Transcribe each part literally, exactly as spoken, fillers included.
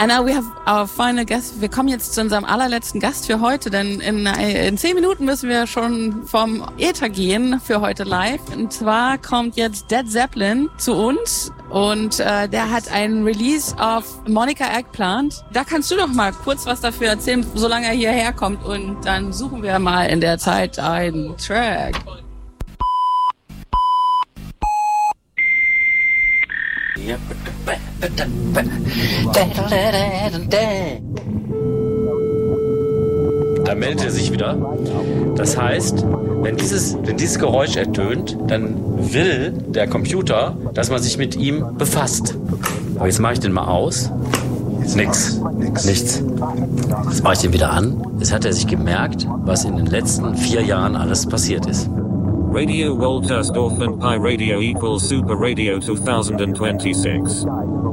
And now we have our final guest. Wir kommen jetzt zu unserem allerletzten Gast für heute, denn in, in zehn Minuten müssen wir schon vom Äther gehen für heute live. Und zwar kommt jetzt Dead Zeppelin zu uns und äh, der hat einen Release auf Monica Eggplant. Da kannst du doch mal kurz was dafür erzählen, solange er hierher kommt, und dann suchen wir mal in der Zeit einen Track. Da meldet er sich wieder. Das heißt, wenn dieses, wenn dieses Geräusch ertönt, dann will der Computer, dass man sich mit ihm befasst. Aber jetzt mache ich den mal aus. Nix. Nichts. Jetzt mache ich den wieder an. Jetzt hat er sich gemerkt, was in den letzten vier Jahren alles passiert ist. Radio Woltersdorf and Pi Radio equals Super Radio twenty twenty-six.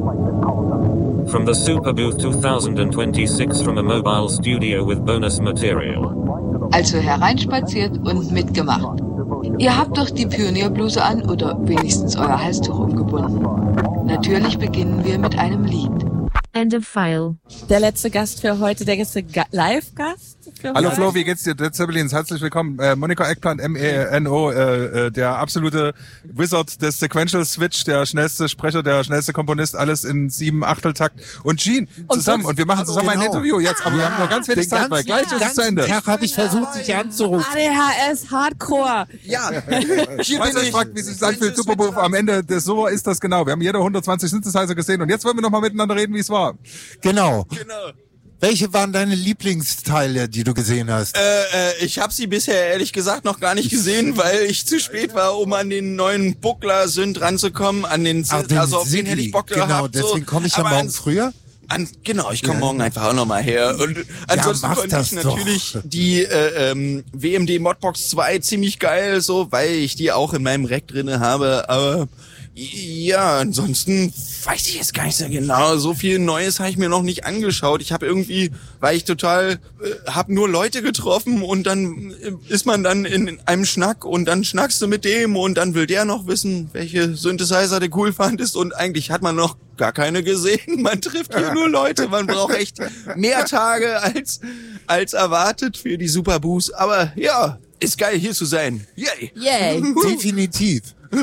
From the Super Booth twenty twenty-six from a mobile studio with bonus material. Also hereinspaziert und mitgemacht. Ihr habt doch die Pionierbluse an oder wenigstens euer Halstuch umgebunden. Natürlich beginnen wir mit einem Lied. End of file. Der letzte Gast für heute, der letzte Ga- Live-Gast für Hallo heute. Flo, wie geht's dir? Dead Zeppelins, herzlich willkommen. Äh, Monica Eggplant, M E N O, äh, äh, der absolute Wizard des Sequential Switch, der schnellste Sprecher, der schnellste Komponist, alles in sieben Achteltakt. Und Gene zusammen. Und, und wir machen zusammen genau. ein Interview jetzt, aber wir haben noch ganz wenig Den Zeit, weil gleich ist es zu Ende. Tag habe ich versucht, dich anzurufen. A D H S Hardcore. Ja, Ich weiß euch fragt, wie sich das anfühlt, Superbooth am Ende. Das, so ist das genau. Wir haben jeder hundertzwanzig Synthesizer gesehen und jetzt wollen wir noch mal miteinander reden, wie es war. genau. Genau. Welche waren deine Lieblingsteile, die du gesehen hast? Äh, äh, ich habe sie bisher ehrlich gesagt noch gar nicht gesehen, weil ich zu spät war, um an den neuen Buckler-Synth ranzukommen, an den, Ach, den also auf den hätte ich Bock genau, gehabt. Genau, deswegen so. komme ich ja Aber morgen an, früher. An, genau, ich komme Ja. morgen einfach auch nochmal her. Und ansonsten mach fand das ich doch. natürlich die äh, ähm, W M D Modbox zwei ziemlich geil, so, weil ich die auch in meinem Rack drinne habe. Aber ja, ansonsten weiß ich jetzt gar nicht sehr genau. So viel Neues habe ich mir noch nicht angeschaut. Ich habe irgendwie, weil ich total, äh, habe nur Leute getroffen und dann äh, ist man dann in einem Schnack und dann schnackst du mit dem und dann will der noch wissen, welche Synthesizer der cool fandest und eigentlich hat man noch gar keine gesehen. Man trifft hier nur Leute. Man braucht echt mehr Tage als als erwartet für die Superboost. Aber ja, ist geil hier zu sein. Yay! Yay. Definitiv.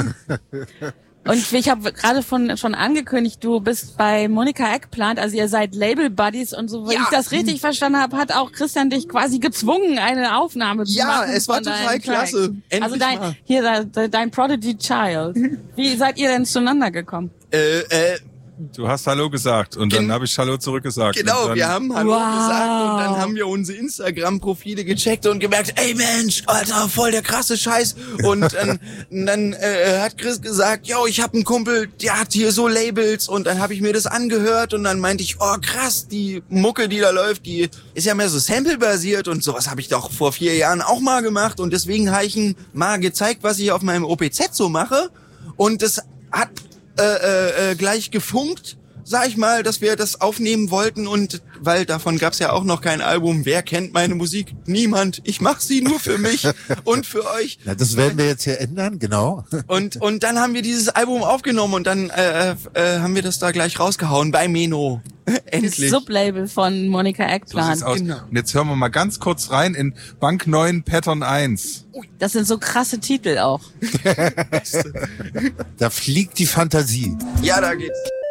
Und ich habe gerade von schon angekündigt, du bist bei Monica Eggplant, also ihr seid Label Buddies und so, wenn Ja. ich das richtig verstanden habe, hat auch Christian dich quasi gezwungen, eine Aufnahme zu Ja, machen. es war von total deinen klasse. Tracks. Endlich Also dein, mal. hier dein, dein Prodigy Child. Wie seid ihr denn zueinander gekommen? Äh, äh, Du hast Hallo gesagt und dann Gen- habe ich Hallo zurückgesagt. Genau, Und dann, wir haben Hallo Wow. gesagt und dann haben wir unsere Instagram-Profile gecheckt und gemerkt, ey Mensch, Alter, voll der krasse Scheiß. Und dann, dann äh, hat Chris gesagt, yo, ich hab einen Kumpel, der hat hier so Labels und dann habe ich mir das angehört und dann meinte ich, oh krass, die Mucke, die da läuft, die ist ja mehr so Sample-basiert und sowas habe ich doch vor vier Jahren auch mal gemacht und deswegen habe ich ihm mal gezeigt, was ich auf meinem O P Z so mache und das hat Äh, äh, äh, gleich gefunkt, sag ich mal, dass wir das aufnehmen wollten und weil davon gab's ja auch noch kein Album. Wer kennt meine Musik? Niemand. Ich mach sie nur für mich und für euch. Na, das werden wir jetzt hier ändern, genau. Und und dann haben wir dieses Album aufgenommen und dann äh, äh, haben wir das da gleich rausgehauen bei Meno. Das Endlich. Sublabel von Monica so Eggplant. sieht's aus. Genau. Und jetzt hören wir mal ganz kurz rein in Bank neun Pattern eins. Das sind so krasse Titel auch. Da fliegt die Fantasie. Ja, da geht's.